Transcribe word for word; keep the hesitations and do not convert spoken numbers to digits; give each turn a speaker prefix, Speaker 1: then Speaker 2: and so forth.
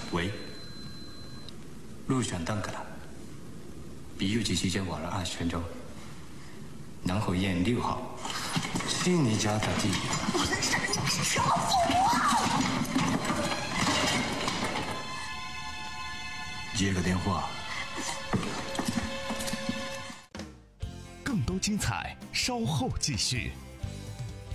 Speaker 1: 喂，入选登个了，比预计提前晚了二十分钟。南火宴六号，悉尼加大地。
Speaker 2: 我的神，你是什么父母啊？
Speaker 1: 接个电话。
Speaker 3: 更多精彩，稍后继续。